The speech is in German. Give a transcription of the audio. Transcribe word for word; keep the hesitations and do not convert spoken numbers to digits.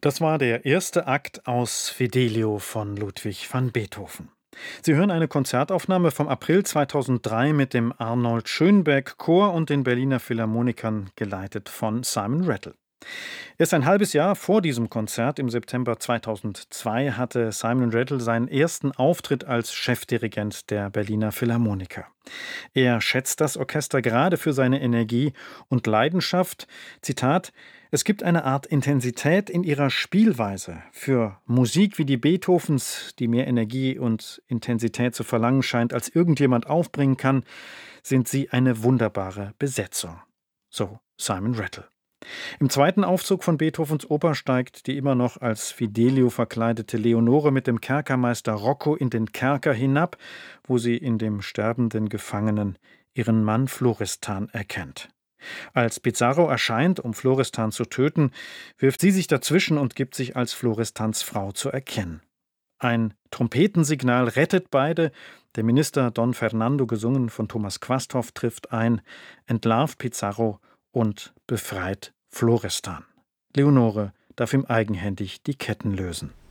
Das war der erste Akt aus Fidelio von Ludwig van Beethoven. Sie hören eine Konzertaufnahme vom April zweitausenddrei mit dem Arnold Schönberg Chor und den Berliner Philharmonikern, geleitet von Simon Rattle. Erst ein halbes Jahr vor diesem Konzert im September zweitausendzwei hatte Simon Rattle seinen ersten Auftritt als Chefdirigent der Berliner Philharmoniker. Er schätzt das Orchester gerade für seine Energie und Leidenschaft. Zitat: Es gibt eine Art Intensität in ihrer Spielweise. Für Musik wie die Beethovens, die mehr Energie und Intensität zu verlangen scheint, als irgendjemand aufbringen kann, sind sie eine wunderbare Besetzung. So Simon Rattle. Im zweiten Aufzug von Beethovens Oper steigt die immer noch als Fidelio verkleidete Leonore mit dem Kerkermeister Rocco in den Kerker hinab, wo sie in dem sterbenden Gefangenen ihren Mann Florestan erkennt. Als Pizarro erscheint, um Florestan zu töten, wirft sie sich dazwischen und gibt sich als Florestans Frau zu erkennen. Ein Trompetensignal rettet beide. Der Minister Don Fernando, gesungen von Thomas Quasthoff, trifft ein, entlarvt Pizarro und befreit Florestan. Leonore darf ihm eigenhändig die Ketten lösen.